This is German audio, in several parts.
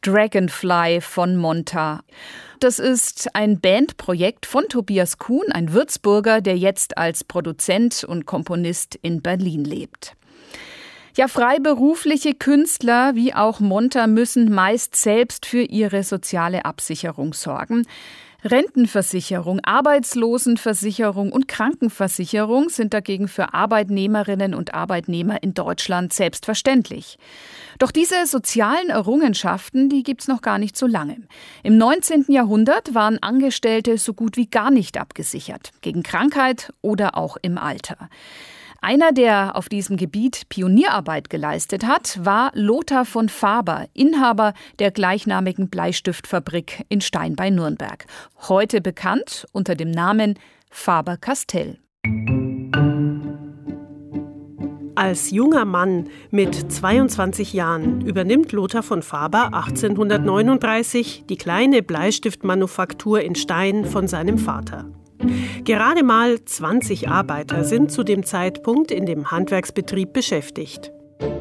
Dragonfly von Monta. Das ist ein Bandprojekt von Tobias Kuhn, ein Würzburger, der jetzt als Produzent und Komponist in Berlin lebt. Ja, freiberufliche Künstler wie auch Monta müssen meist selbst für ihre soziale Absicherung sorgen. Rentenversicherung, Arbeitslosenversicherung und Krankenversicherung sind dagegen für Arbeitnehmerinnen und Arbeitnehmer in Deutschland selbstverständlich. Doch diese sozialen Errungenschaften, die gibt's noch gar nicht so lange. Im 19. Jahrhundert waren Angestellte so gut wie gar nicht abgesichert, gegen Krankheit oder auch im Alter. Einer, der auf diesem Gebiet Pionierarbeit geleistet hat, war Lothar von Faber, Inhaber der gleichnamigen Bleistiftfabrik in Stein bei Nürnberg. Heute bekannt unter dem Namen Faber-Castell. Als junger Mann mit 22 Jahren übernimmt Lothar von Faber 1839 die kleine Bleistiftmanufaktur in Stein von seinem Vater. Gerade mal 20 Arbeiter sind zu dem Zeitpunkt in dem Handwerksbetrieb beschäftigt.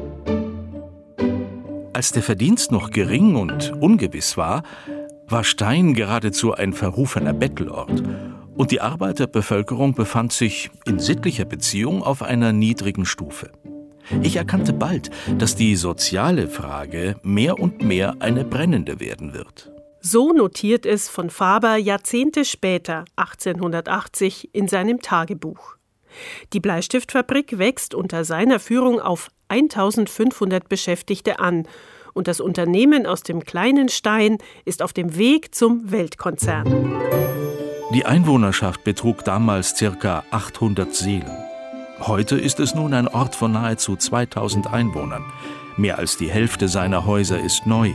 Als der Verdienst noch gering und ungewiss war, war Stein geradezu ein verrufener Bettelort. Und die Arbeiterbevölkerung befand sich in sittlicher Beziehung auf einer niedrigen Stufe. Ich erkannte bald, dass die soziale Frage mehr und mehr eine brennende werden wird. So notiert es von Faber Jahrzehnte später, 1880, in seinem Tagebuch. Die Bleistiftfabrik wächst unter seiner Führung auf 1500 Beschäftigte an und das Unternehmen aus dem kleinen Stein ist auf dem Weg zum Weltkonzern. Die Einwohnerschaft betrug damals ca. 800 Seelen. Heute ist es nun ein Ort von nahezu 2000 Einwohnern. Mehr als die Hälfte seiner Häuser ist neu.